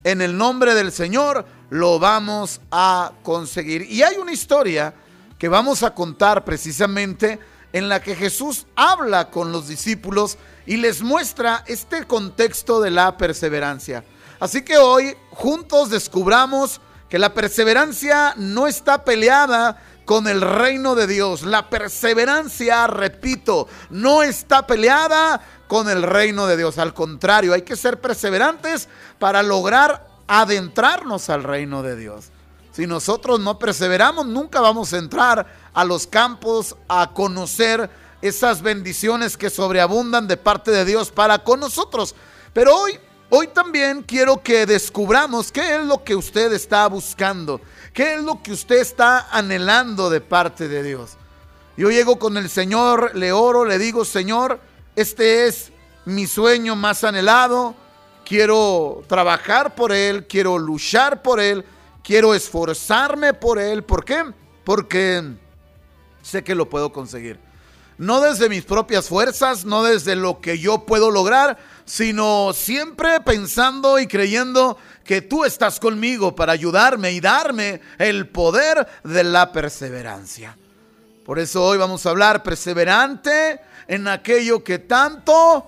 En el nombre del Señor lo vamos a conseguir. Y hay una historia que vamos a contar precisamente en la que Jesús habla con los discípulos y les muestra este contexto de la perseverancia. Así que hoy juntos descubramos que la perseverancia no está peleada con el reino de Dios. La perseverancia, repito, no está peleada con el reino de Dios. Al contrario, hay que ser perseverantes para lograr adentrarnos al reino de Dios. Si nosotros no perseveramos, nunca vamos a entrar a los campos a conocer esas bendiciones que sobreabundan de parte de Dios para con nosotros. Pero hoy también quiero que descubramos qué es lo que usted está buscando, qué es lo que usted está anhelando de parte de Dios. Yo llego con el Señor, le oro, le digo: Señor, este es mi sueño más anhelado, quiero trabajar por él, quiero luchar por él, quiero esforzarme por él. ¿Por qué? Porque sé que lo puedo conseguir. No desde mis propias fuerzas, no desde lo que yo puedo lograr, sino siempre pensando y creyendo que tú estás conmigo para ayudarme y darme el poder de la perseverancia. Por eso hoy vamos a hablar perseverante en aquello que tanto,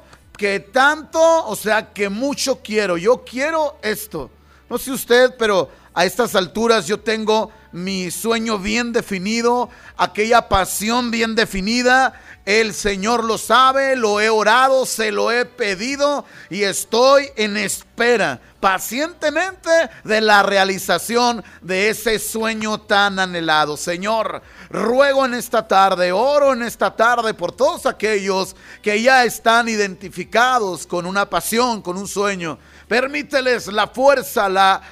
o sea, que mucho quiero. Yo quiero esto. No sé usted, pero a estas alturas yo tengo mi sueño bien definido, aquella pasión bien definida. El Señor lo sabe, lo he orado, se lo he pedido y estoy en espera pacientemente de la realización de ese sueño tan anhelado. Señor, ruego en esta tarde, oro en esta tarde por todos aquellos que ya están identificados con una pasión, con un sueño. Permíteles la fuerza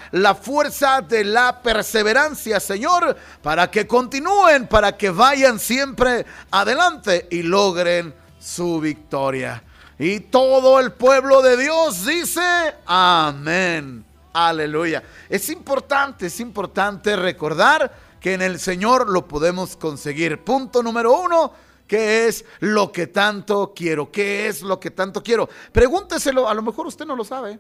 de la perseverancia, Señor, para que continúen, para que vayan siempre adelante y logren su victoria. Y todo el pueblo de Dios dice amén. Aleluya. Es importante recordar que en el Señor lo podemos conseguir. Punto número 1. ¿Qué es lo que tanto quiero? ¿Qué es lo que tanto quiero? Pregúnteselo, a lo mejor usted no lo sabe.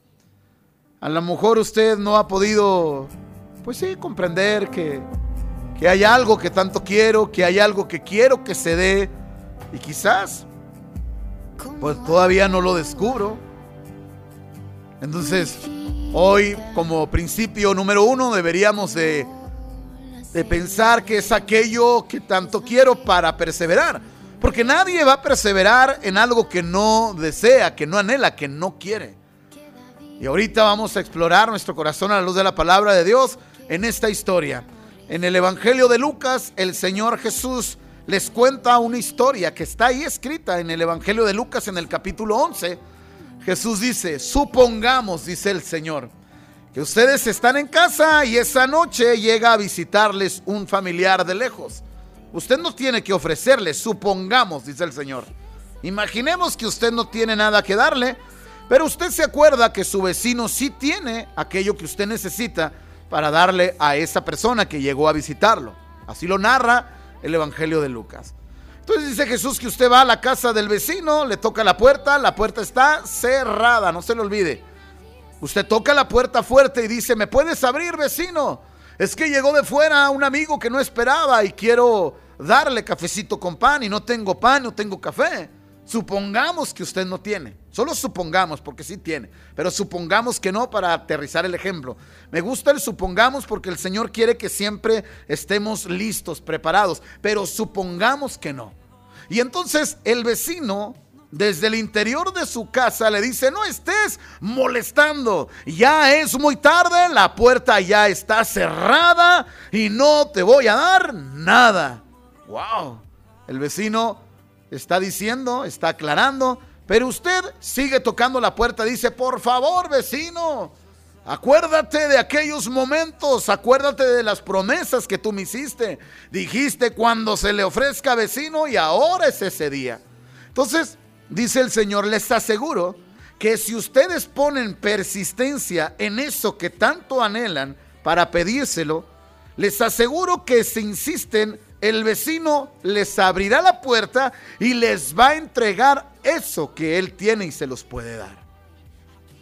A lo mejor usted no ha podido, pues sí, comprender que hay algo que tanto quiero, que hay algo que quiero que se dé. Y quizás, pues todavía no lo descubro. Entonces, hoy como principio número 1 deberíamos de pensar que es aquello que tanto quiero para perseverar. Porque nadie va a perseverar en algo que no desea, que no anhela, que no quiere. Y ahorita vamos a explorar nuestro corazón a la luz de la palabra de Dios en esta historia. En el Evangelio de Lucas, el Señor Jesús les cuenta una historia que está ahí escrita en el Evangelio de Lucas en el capítulo 11. Jesús dice: supongamos, dice el Señor, que ustedes están en casa y esa noche llega a visitarles un familiar de lejos. Usted no tiene que ofrecerle, supongamos, dice el Señor. Imaginemos que usted no tiene nada que darle, pero usted se acuerda que su vecino sí tiene aquello que usted necesita para darle a esa persona que llegó a visitarlo. Así lo narra el Evangelio de Lucas. Entonces dice Jesús que usted va a la casa del vecino, le toca la puerta está cerrada, no se le olvide. Usted toca la puerta fuerte y dice: ¿me puedes abrir, vecino? Es que llegó de fuera un amigo que no esperaba y quiero darle cafecito con pan y no tengo pan, no tengo café. Supongamos que usted no tiene, solo supongamos, porque sí tiene, pero supongamos que no, para aterrizar el ejemplo. Me gusta el supongamos porque el Señor quiere que siempre estemos listos, preparados, pero supongamos que no. Y entonces el vecino, desde el interior de su casa, le dice: no estés molestando, ya es muy tarde, la puerta ya está cerrada y no te voy a dar nada. Wow, el vecino está diciendo, está aclarando, pero usted sigue tocando la puerta. Dice: por favor, vecino, acuérdate de aquellos momentos, acuérdate de las promesas que tú me hiciste. Dijiste: cuando se le ofrezca, vecino, y ahora es ese día. Entonces, dice el Señor: les aseguro que si ustedes ponen persistencia en eso que tanto anhelan para pedírselo, les aseguro que si insisten, el vecino les abrirá la puerta y les va a entregar eso que él tiene y se los puede dar.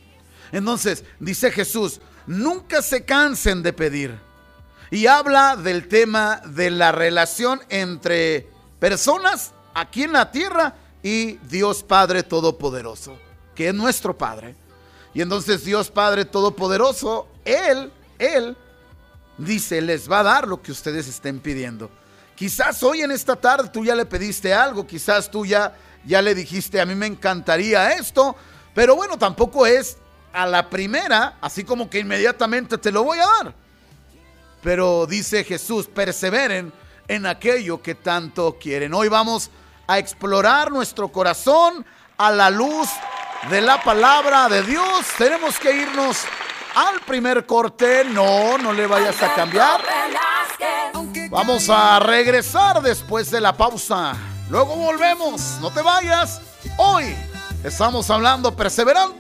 Entonces, dice Jesús, nunca se cansen de pedir. Y habla del tema de la relación entre personas aquí en la tierra y Dios Padre Todopoderoso, que es nuestro Padre. Y entonces Dios Padre Todopoderoso, Él dice, les va a dar lo que ustedes estén pidiendo. Quizás hoy en esta tarde tú ya le pediste algo, quizás tú ya le dijiste, a mí me encantaría esto, pero bueno, tampoco es a la primera, así como que inmediatamente te lo voy a dar. Pero dice Jesús, perseveren en aquello que tanto quieren. Hoy vamos a explorar nuestro corazón a la luz de la palabra de Dios. Tenemos que irnos al primer corte. No le vayas a cambiar. Vamos a regresar después de la pausa. Luego volvemos. No te vayas. Hoy estamos hablando perseverante